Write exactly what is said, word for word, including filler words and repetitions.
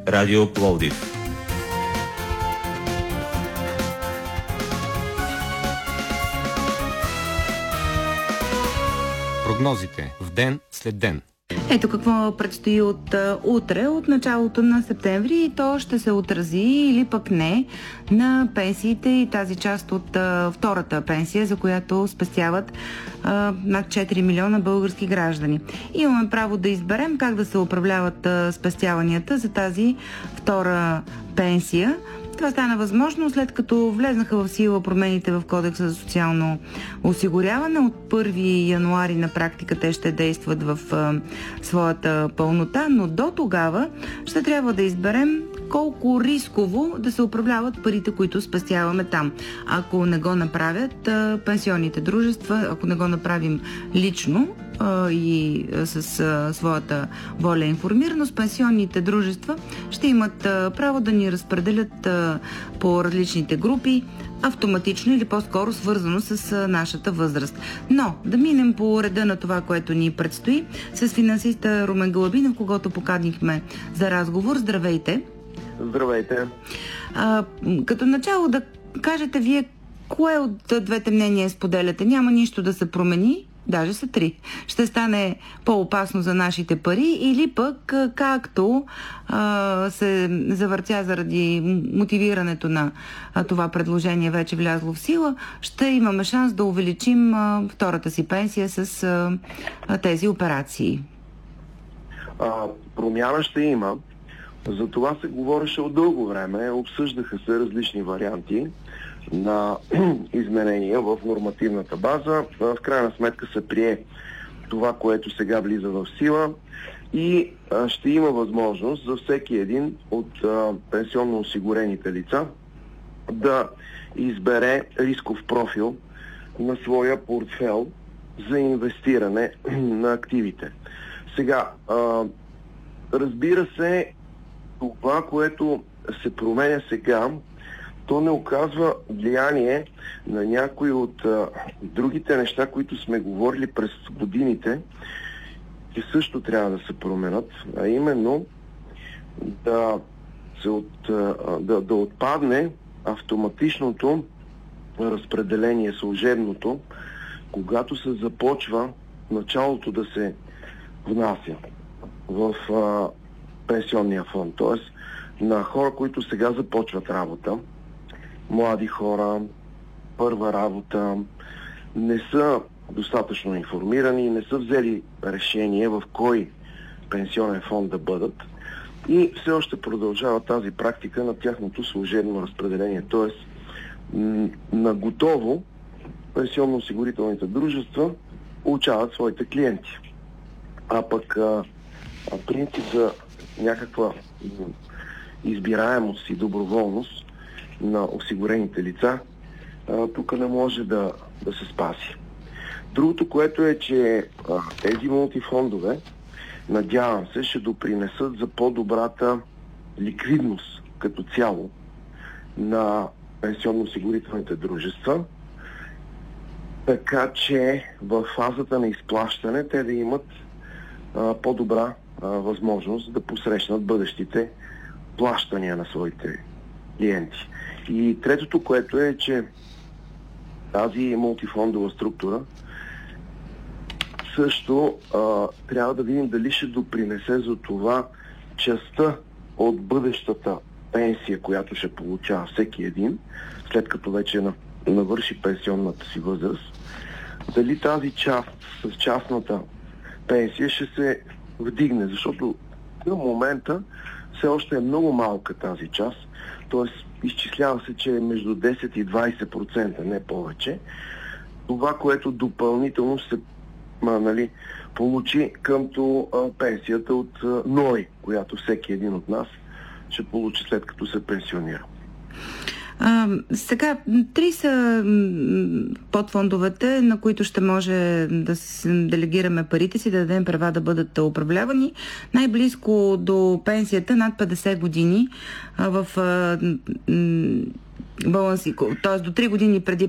Радио Пловдив. Прогнозите в ден след ден. Ето какво предстои от а, утре, от началото на септември, и то ще се отрази или пък не на пенсиите и тази част от а, втората пенсия, за която спестяват а, над четири милиона български граждани. Имаме право да изберем как да се управляват а, спестяванията за тази втора пенсия. Това стана възможно след като влезнаха в сила промените в Кодекса за социално осигуряване. От първи януари на практика те ще действат в а, своята пълнота, но до тогава ще трябва да изберем колко рисково да се управляват парите, които спестяваме там. Ако не го направят а, пенсионните дружества, ако не го направим лично а, и а, с а, своята воля и информираност, пенсионните дружества ще имат а, право да ни разпределят а, по различните групи, автоматично или по-скоро свързано с а, нашата възраст. Но да минем по реда на това, което ни предстои, с финансиста Румен Гълъбинов, когото поканихме за разговор. Здравейте! Здравейте! А, като начало да кажете вие, кое от двете мнения споделяте? Няма нищо да се промени, даже са три. Ще стане по-опасно за нашите пари, или пък както а, се завъртя заради мотивирането на а, това предложение, вече влязло в сила, ще имаме шанс да увеличим а, втората си пенсия с а, а, тези операции? А, промяна ще има. За това се говореше от дълго време, обсъждаха се различни варианти на изменения в нормативната база. В крайна сметка се прие това, което сега влиза в сила, и а, ще има възможност за всеки един от а, пенсионно осигурените лица да избере рисков профил на своя портфел за инвестиране на активите. Сега, а, разбира се, това, което се променя сега, то не оказва влияние на някои от а, другите неща, които сме говорили през годините, че също трябва да се променят, а именно да, се от, а, да, да отпадне автоматичното разпределение, служебното, когато се започва началото да се внася в а, пенсионния фонд, т.е. на хора, които сега започват работа, млади хора, първа работа, не са достатъчно информирани, не са взели решение в кой пенсионен фонд да бъдат, и все още продължава тази практика на тяхното служебно разпределение, т.е. на готово пенсионно-осигурителните дружества получават своите клиенти. А пък а, а принцип за някаква избираемост и доброволност на осигурените лица а, тук не може да, да се спаси. Другото, което е, че а, тези мултифондове, надявам се, ще допринесат за по-добрата ликвидност като цяло на пенсионно-осигурителните дружества, така че в фазата на изплащане те да имат а, по-добра а, възможност да посрещнат бъдещите плащания на своите клиенти. И третото, което е, че тази мултифондова структура също а, трябва да видим дали ще допринесе за това частта от бъдещата пенсия, която ще получава всеки един, след като вече навърши пенсионната си възраст, дали тази част с частната пенсия ще се вдигне, защото към момента все още е много малка тази част, т.е. изчислява се, че е между десет и двайсет процента, не повече. Това, което допълнително се а, нали, получи къмто а, пенсията от а, НОИ, която всеки един от нас ще получи след като се пенсионира. А, сега, три са подфондовете, на които ще може да делегираме парите си, да дадем права да бъдат управлявани. Най-близко до пенсията, над петдесет години, а, в а, баланси, т.е. до три години преди